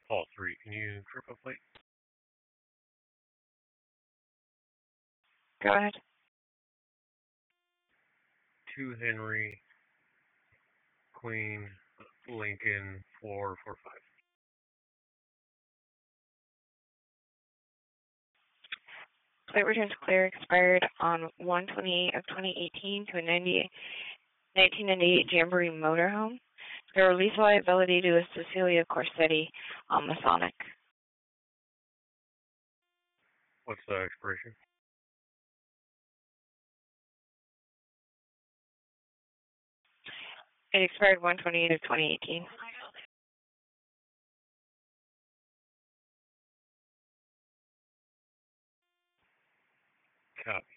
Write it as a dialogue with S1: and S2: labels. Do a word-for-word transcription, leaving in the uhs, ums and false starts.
S1: Paul three, can you trip up plate?
S2: Go ahead.
S1: Two Henry, Queen, Lincoln, four, four, five.
S2: Plate returns clear expired on one twenty-eight of twenty eighteen to a nineteen ninety-eight Jamboree motorhome. The release liability to a Cecilia Corsetti on Masonic.
S1: What's the expiration?
S2: It expired one twenty-eight of twenty eighteen.
S1: Copy.